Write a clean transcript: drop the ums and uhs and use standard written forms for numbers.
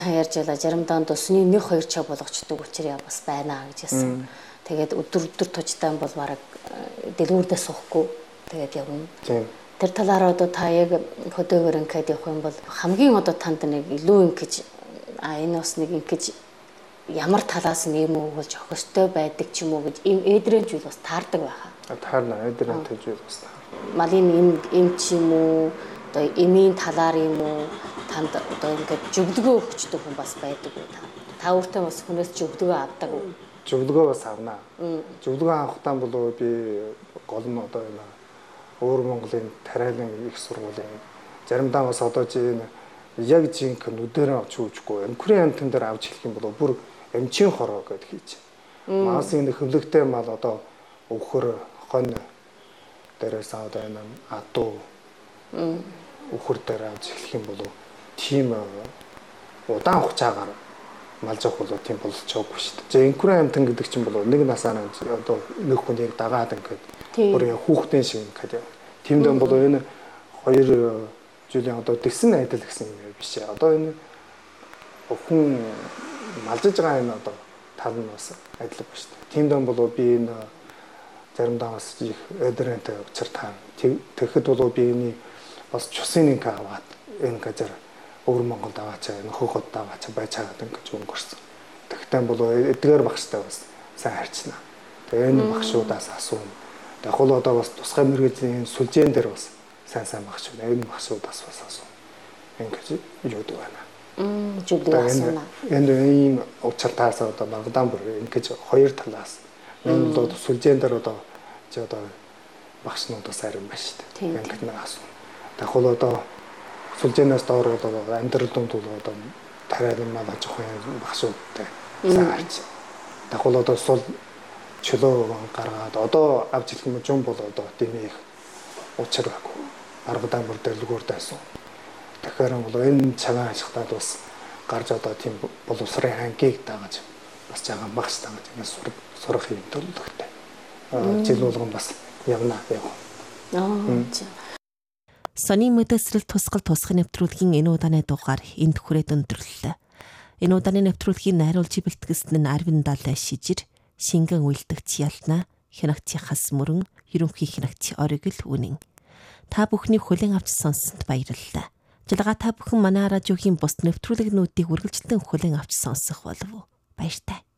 Ярьж байла заримдаа дусны 1-2 чав болгочдөг учраас бас байна гэж хэлсэн. Тэгээд өдөр тужтай бол бараг дэлгүүрдээ суухгүй тэгээд явна. Тэр талаараа одоо та яг хөдөөгөр ингээд явах юм бол хамгийн одоо танд нэг илүү ингэж энэ бас нэг ингэж ямар талаас нь юм уу болж өгөхтэй байдаг ч юм уу гэж ийм эдрэн зүйл бас таардаг байхаа. Таарна эдрэн зүйл бас таар. Малын эм ч юм уу одоо эмийн талаар юм уу танд одоо ингээд зөвлөгөө өгчдөг хүн бас байдаг уу та өөртөө бас хүнээс зөвлөгөө авдаг уу? Зөвлөгөө бас авнаа. Зөвлөгөө авахтаа болов би гол нь одоо энэ өөр Монголын тариалан их сургуулийн заримдаа бас одоо чи яг жинхэнэ өдөрөө авч үүжгүй эмхрийн амтан дээр авч хэлэх юм бол бүр эмчийн хороо гэдээ хийж. Маасын хөвлөгтэй мал одоо өвхөр хонь дээрээс одоо энэ атуу өвхөр дээр авч хэлэх юм бол тийм удаан хугацаагаар малж авах бол тийм болж байгаагүй шүү дээ. За эмхрийн амтан гэдэг чинь бол нэг насаа одоо нэг хүнийг дагаад ингээд бүр хүүхдийн шиг ингээд тиймдэн бол энэ 2 жилийн одоо тэгсэн айдал гэсэн юм биш. Одоо энэ хүн малжиж байгаа энэ одоо тал нь бас адилхан ба шүү дээ. Тиймдэн бол би энэ заримдаа бас их эдрэнтэй учиртаа тэгэхэд бол би энэ бас чусын нэг аваад энэ газар өөр Монголд аваачаа энэ хөгөд аваачаа байж байгаа гэж өнгөрсөн. Тэгтээ бол эдгээр багштай бас сайн харьцна. Тэгээ энэ багшуудаас асууна. Яг л одоо бас тусгай мэргэжлийн сүлжээн дээр бас сайн багшууд энэ багшуудаас бас асууна. Ингэж юудаг байна. Зөвлөгөө асууна. Энэ ийм учиртаас одоо багадан бүр ингэж хоёр талаас энэ бол сүлжээн дээр одоо чи одоо багшнуудаас арим байна шүү дээ. Ингэж нэг асууна. Яг л одоо сүлжээнээс доор одоо амьдрал дунд бол одоо тариалан мал аж ахуйн багшуудтай сайн харьцсан. Яг л одоо сул чөлөө гаргаад одоо авч хэлэх юм жум бол одоо дэмий их учир байхгүй. Аргадан бүр дэлгүүр дайсан. Тэгэхээр бол энэ цагаан ашигтаад бас гарч одоо тийм боловсрын хангийг дагаж бас жаахан багш дагаж ингэ сурах юм төлөвлөгтэй. Жил болгон бас явна яв. Сони мэдээлэл тусгал нэвтрүүлгийн энэ удааны дугаар энд хүрээд өндөрлөлөө. Энэ удааны нэвтрүүлгийн найруулж бэлтгэсэн нь Арвин Далай шижир, шингэн үйлдэгч Ялна, хянагчийнхаас мөрөн ерөнхий хянагч Оригл үнэн. Та бүхний хүлээн авч сонссонд баярлалаа. Жилгаа та бүхэн манай радиогийн бус нэвтрүүлгнүүдийг үргэлжлэн хүлээн авч сонсох болов уу? Баяртай.